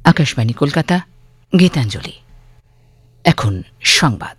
আকাশবাণী কলকাতা, গীতাঞ্জলি। এখন সংবাদ।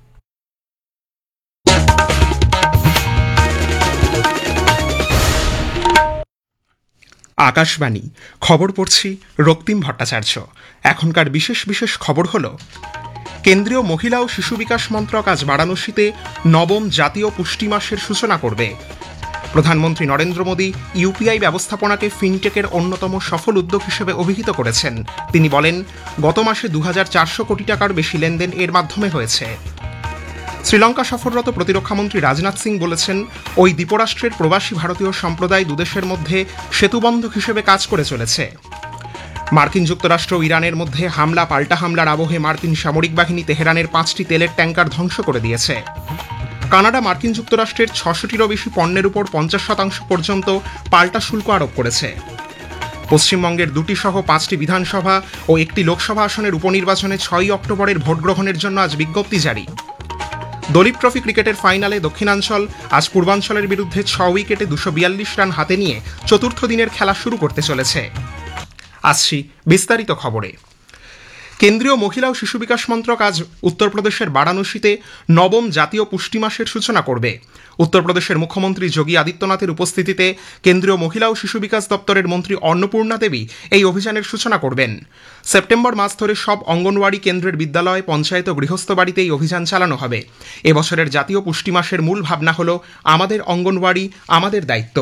আকাশবাণী খবর পড়ছি রক্তিম ভট্টাচার্য। এখনকার বিশেষ বিশেষ খবর হল, কেন্দ্রীয় মহিলা ও শিশু বিকাশ মন্ত্রক আজ বারাণসীতে নবম জাতীয় পুষ্টি মাসের সূচনা করবে। প্রধানমন্ত্রী নরেন্দ্র মোদী ইউপিআই ব্যবস্থাপনাকে ফিনটেকের অন্যতম সফল উদ্যোগ হিসেবে অভিহিত করেছেন। তিনি বলেন, গত মাসে 2400 কোটি টাকার বেশি লেনদেন এর মাধ্যমে হয়েছে। শ্রীলঙ্কা সফররত প্রতিরক্ষামন্ত্রী রাজনাথ সিং বলেছেন, ওই দ্বীপরাষ্ট্রের প্রবাসী ভারতীয় সম্প্রদায় দুদেশের মধ্যে সেতুবন্ধক হিসেবে কাজ করে চলেছে। মার্কিন যুক্তরাষ্ট্র ও ইরানের মধ্যে হামলা পাল্টা হামলার আবহে মার্কিন সামরিক বাহিনী তেহরানের 5টি তেলের ট্যাঙ্কার ধ্বংস করে দিয়েছে। কানাডা মার্কিন যুক্তরাষ্ট্রের 600টিরও বেশি পণ্যের উপর 50% পর্যন্ত পাল্টা শুল্ক আরোপ করেছে। পশ্চিমবঙ্গের 2টি সহ 5টি বিধানসভা ও 1টি লোকসভা আসনের উপনির্বাচনে 6 অক্টোবরের ভোট গ্রহণের জন্য আজ বিজ্ঞপ্তি জারি। দলীপ ট্রফি ক্রিকেটের ফাইনালে দক্ষিণাঞ্চল আজ পূর্বাঞ্চলের বিরুদ্ধে 6 উইকেটে 242 রান হাতে নিয়ে চতুর্থ দিনের খেলা শুরু করতে চলেছে। আসছি বিস্তারিত খবরে। কেন্দ্রীয় মহিলা ও শিশু বিকাশ মন্ত্রক আজ উত্তরপ্রদেশের বারাণসীতে নবম জাতীয় পুষ্টি মাসের সূচনা করবে। উত্তরপ্রদেশের মুখ্যমন্ত্রী যোগী আদিত্যনাথের উপস্থিতিতে কেন্দ্রীয় মহিলা ও শিশু বিকাশ দপ্তরের মন্ত্রী অন্নপূর্ণা দেবী এই অভিযানের সূচনা করবেন। সেপ্টেম্বর মাস ধরে সব অঙ্গনওয়াড়ি কেন্দ্রের বিদ্যালয়, পঞ্চায়েত ও গৃহস্থ বাড়িতে এই অভিযান চালানো হবে। এবছরের জাতীয় পুষ্টি মাসের মূল ভাবনা হল আমাদের অঙ্গনওয়াড়ি, আমাদের দায়িত্ব।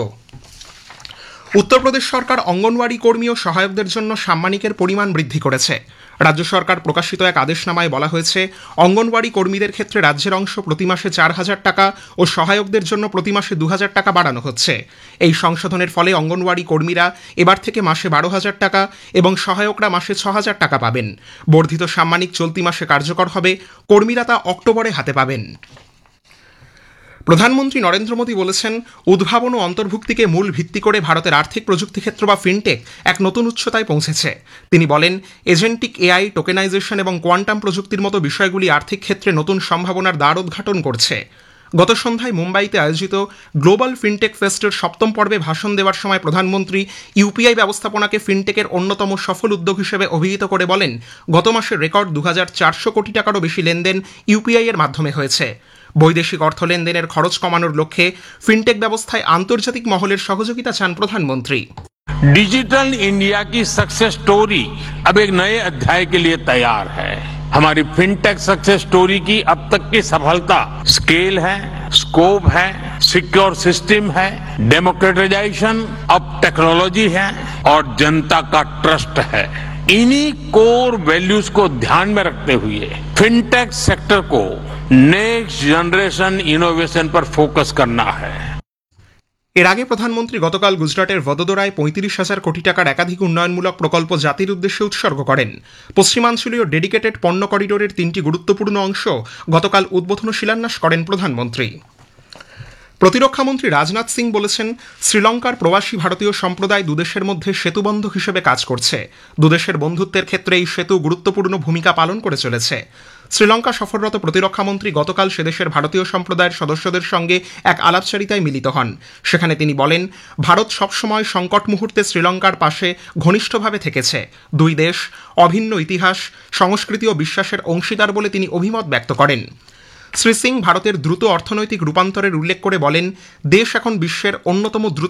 উত্তরপ্রদেশ সরকার অঙ্গনওয়াড়ি কর্মী ও সহায়কদের জন্য সাম্মানিকের পরিমাণ বৃদ্ধি করেছে। রাজ্য সরকার প্রকাশিত এক আদেশনামায় বলা হয়েছে, অঙ্গনওয়াড়ি কর্মীদের ক্ষেত্রে রাজ্যের অংশ প্রতি মাসে 4000 টাকা ও সহায়কদের জন্য প্রতি মাসে 2000 টাকা বাড়ানো হচ্ছে। এই সংশোধনের ফলে অঙ্গনওয়াড়ি কর্মীরা এবার থেকে মাসে 12,000 টাকা এবং সহায়করা মাসে 6000 টাকা পাবেন। বর্ধিত সাম্মানিক চলতি মাসে কার্যকর হবে, কর্মীরা তা অক্টোবরে হাতে পাবেন। প্রধানমন্ত্রী নরেন্দ্র মোদী বলেছেন, উদ্ভাবন ও অন্তর্ভুক্তিকে মূল ভিত্তি করে ভারতের আর্থিক প্রযুক্তি ক্ষেত্র বা ফিনটেক এক নতুন উচ্চতায় পৌঁছেছে। তিনি বলেন, এজেন্টিক এআই, টোকেনাইজেশন এবং কোয়ান্টাম প্রযুক্তির মতো বিষয়গুলি আর্থিক ক্ষেত্রে নতুন সম্ভাবনার দ্বার উদ্ঘাটন করছে। গত সন্ধ্যায় মুম্বাইতে আয়োজিত গ্লোবাল ফিনটেক ফেস্টের 7ম পর্বে ভাষণ দেওয়ার সময় প্রধানমন্ত্রী ইউপিআই ব্যবস্থাপনাকে ফিনটেকের অন্যতম সফল উদ্যোগ হিসেবে অভিহিত করে বলেন, গত মাসে রেকর্ড 2400 কোটি টাকারও বেশি লেনদেন ইউপিআই এর মাধ্যমে হয়েছে। বৈদেশিক অর্থ লেনদেনের খরচ কমানোর লক্ষ্যে ফিনটেক ব্যবস্থায় আন্তর্জাতিক মহলের সহযোগিতা চান প্রধানমন্ত্রী। डिजिटल इंडिया की सक्सेस स्टोरी अब एक नए अध्याय के लिए तैयार है। हमारी फिनटेक सक्सेस स्टोरी की अब तक की सफलता स्केल है, स्कोप है, सिक्योर सिस्टम है, डेमोक्रेटाइजेशन ऑफ टेक्नोलॉजी है और जनता का ट्रस्ट है। इन्हीं कोर वैल्यूज को ध्यान में रखते हुए फिनटेक सेक्टर को नेक्स्ट जनरेशन इनोवेशन पर फोकस करना है। এর আগে প্রধানমন্ত্রী গতকাল গুজরাটের ভদোদরায় 35,000 কোটি টাকার একাধিক উন্নয়নমূলক প্রকল্প জাতির উদ্দেশ্যে উৎসর্গ করেন। পশ্চিমাঞ্চলীয় ডেডিকেটেড পণ্য করিডোরের 3টি গুরুত্বপূর্ণ অংশ গতকাল উদ্বোধন ও শিলান্যাস করেন প্রধানমন্ত্রী। প্রতিরক্ষামন্ত্রী রাজনাথ সিং বলেছেন, শ্রীলঙ্কার প্রবাসী ভারতীয় সম্প্রদায় দুদেশের মধ্যে সেতুবন্ধক হিসেবে কাজ করছে। দুদেশের বন্ধুত্বের ক্ষেত্রে এই সেতু গুরুত্বপূর্ণ ভূমিকা পালন করে চলেছে। শ্রীলঙ্কা সফররত প্রতিরক্ষামন্ত্রী গতকাল সেদেশের ভারতীয় সম্প্রদায়ের সদস্যদের সঙ্গে এক আলাপচারিতায় মিলিত হন। সেখানে তিনি বলেন, ভারত সবসময় সংকট মুহূর্তে শ্রীলঙ্কার পাশে ঘনিষ্ঠভাবে থেকেছে। দুই দেশ অভিন্ন ইতিহাস, সংস্কৃতি ও বিশ্বাসের অংশীদার বলে তিনি অভিমত ব্যক্ত করেন। শ্রী সিং ভারতের দ্রুত অর্থনৈতিক রূপান্তরের উল্লেখ করে বলেন, দেশ এখন বিশ্বের অন্যতম দ্রুত